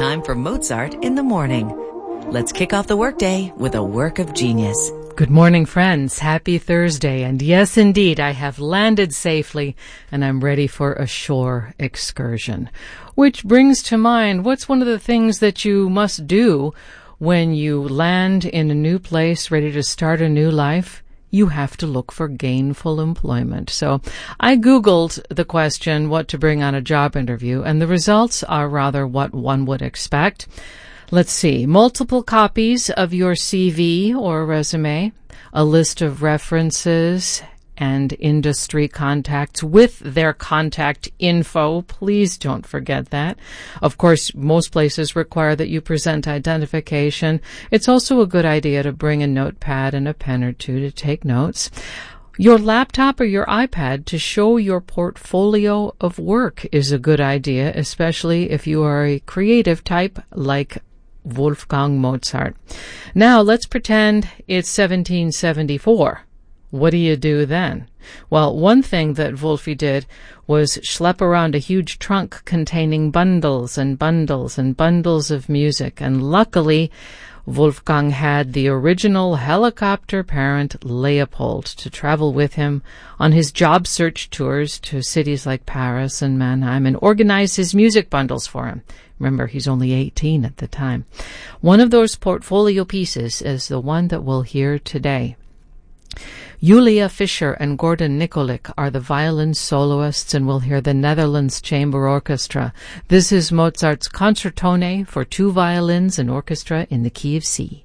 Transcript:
time for Mozart in the morning. Let's kick off the workday with a work of genius. Good morning, friends. Happy Thursday. And yes, indeed, I have landed safely and I'm ready for a shore excursion. Which brings to mind, what's one of the things that you must do when you land in a new place, ready to start a new life? You have to look for gainful employment. So I Googled the question, what to bring on a job interview, and the results are rather what one would expect. Let's see, multiple copies of your CV or resume, a list of references and industry contacts with their contact info. Please don't forget that. Of course, most places require that you present identification. It's also a good idea to bring a notepad and a pen or two to take notes. Your laptop or your iPad to show your portfolio of work is a good idea, especially if you are a creative type like Wolfgang Mozart. Now, let's pretend it's 1774. What do you do then? Well, one thing that Wolfie did was schlep around a huge trunk containing bundles and bundles and bundles of music, and luckily Wolfgang had the original helicopter parent Leopold to travel with him on his job search tours to cities like Paris and Mannheim and organize his music bundles for him. Remember, he's only 18 at the time. One of those portfolio pieces is the one that we'll hear today. Julia Fischer and Gordon Nikolic are the violin soloists, and we'll hear the Netherlands Chamber Orchestra. This is Mozart's Concertone for two violins and orchestra in the key of C.